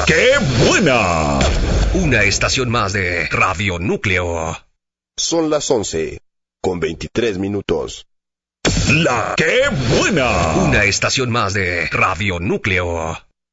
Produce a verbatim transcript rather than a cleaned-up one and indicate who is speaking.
Speaker 1: ¡Qué buena!
Speaker 2: Una estación más de Radio Núcleo.
Speaker 3: Son las once, con veintitrés minutos.
Speaker 1: ¡La qué buena!
Speaker 2: Una estación más de Radio Núcleo.